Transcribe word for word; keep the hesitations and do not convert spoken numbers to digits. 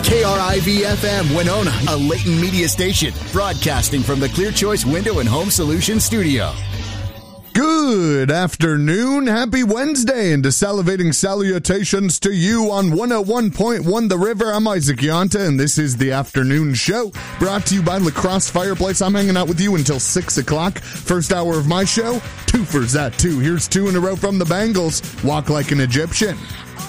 K R I V F M Winona, a Leighton Media station, broadcasting from the Clear Choice Window and Home Solutions studio. Good afternoon, happy Wednesday, and salivating salutations to you on one oh one point one The River. I'm Isaac Yonta, and this is the afternoon show, brought to you by La Crosse Fireplace. I'm hanging out with you until six o'clock. First hour of my show, two for that two. Here's two in a row from the Bangles, Walk Like an Egyptian.